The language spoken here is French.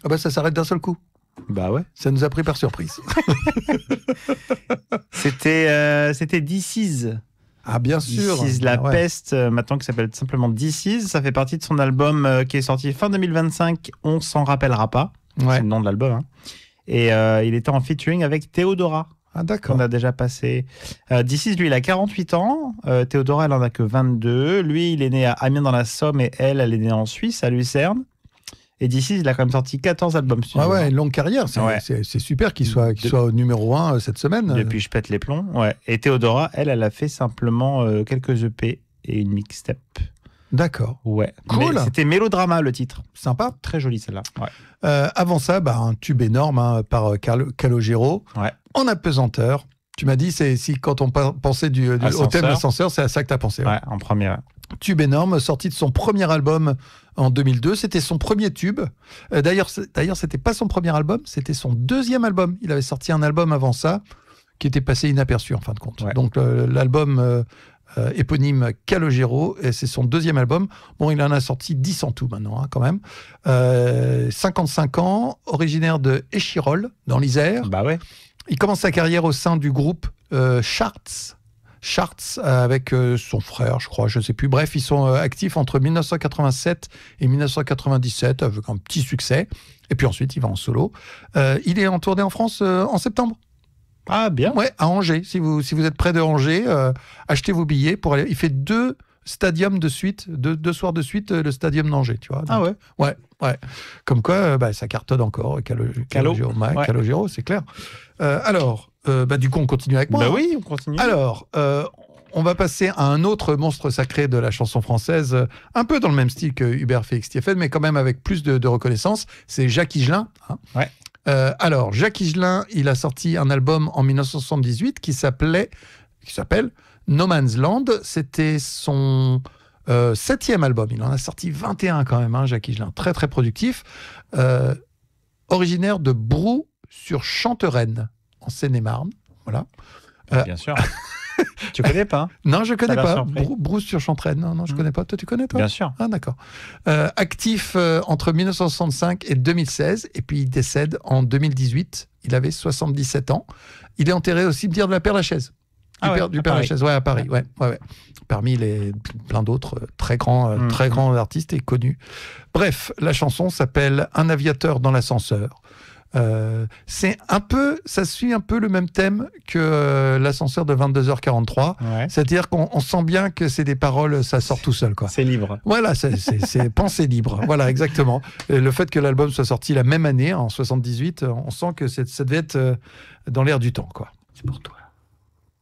Ah bah ça s'arrête d'un seul coup. Bah ouais. Ça nous a pris par surprise. C'était This Is. Ah bien sûr. This Is la peste, maintenant qui s'appelle simplement This Is. Ça fait partie de son album qui est sorti fin 2025. On s'en rappellera pas. Ouais. C'est le nom de l'album. Hein. Et il était en featuring avec Théodora. Ah d'accord. On a déjà passé. This Is, lui, il a 48 ans. Théodora, elle en a que 22. Lui, il est né à Amiens dans la Somme et elle est née en Suisse, à Lucerne. Et This Is, il a quand même sorti 14 albums studio. Ouais, une longue carrière. C'est super qu'il soit au numéro 1 cette semaine. Depuis Je pète les plombs. Ouais. Et Théodora, elle a fait simplement quelques EP et une mixtape. D'accord. Ouais. Cool. C'était Mélodrama, le titre. Sympa. Très joli, celle-là. Ouais. Avant ça, un tube énorme par Calogero. Ouais. En apesanteur. Tu m'as dit, quand on pensait au thème l'ascenseur, c'est à ça que tu as pensé. Ouais, en première. Tube énorme, sorti de son premier album en 2002. C'était son premier tube. D'ailleurs, c'était pas son premier album, c'était son deuxième album. Il avait sorti un album avant ça qui était passé inaperçu en fin de compte. Ouais. Donc l'album éponyme Calogero, et c'est son deuxième album. Bon, il en a sorti 10 en tout maintenant, quand même. 55 ans, originaire de Échirolles, dans l'Isère. Bah ouais. Il commence sa carrière au sein du groupe Charts avec son frère, je crois, je ne sais plus. Bref, ils sont actifs entre 1987 et 1997 avec un petit succès. Et puis ensuite, il va en solo. Il est en tournée en France en septembre. Ah, bien. Ouais, à Angers. Si vous êtes près de Angers, achetez vos billets pour aller. Il fait 2 stadiums de suite, 2 soirs de suite, le stadium d'Angers, tu vois. Donc, ah ouais. Ouais. Comme quoi, ça cartonne encore. Calogero, c'est clair. Alors, du coup, on continue avec moi. Bah oui, on continue. Alors, on va passer à un autre monstre sacré de la chanson française, un peu dans le même style que Hubert Félix-Thiéphène, mais quand même avec plus de reconnaissance. C'est Jacques Higelin. Hein. Ouais. Alors, Jacques Higelin, il a sorti un album en 1978 qui s'appelle No Man's Land. C'était son 7e album. Il en a sorti 21 quand même, Jacques Higelin. Très, très productif. Originaire de Brou-sur-Chantereine, en Seine-et-Marne. Voilà. Bien sûr. Tu connais pas? Non, je connais pas. Brou-sur-Chantereine. Non, je connais pas. Toi, tu connais, toi? Bien sûr. Ah, d'accord. Actif entre 1965 et 2016, et puis il décède en 2018. Il avait 77 ans. Il est enterré au cimetière de la Père-Lachaise. Du Père-Lachaise, à Paris. Ouais. Parmi plein d'autres très grands artistes et connus. Bref, la chanson s'appelle Un aviateur dans l'ascenseur. Ça suit un peu le même thème que l'ascenseur de 22h43. Ouais. C'est-à-dire qu'on sent bien que c'est des paroles, ça sort tout seul, quoi. C'est libre. Voilà, c'est pensée libre. Voilà, exactement. Et le fait que l'album soit sorti la même année, en 78, on sent que ça devait être dans l'air du temps, quoi. C'est pour toi.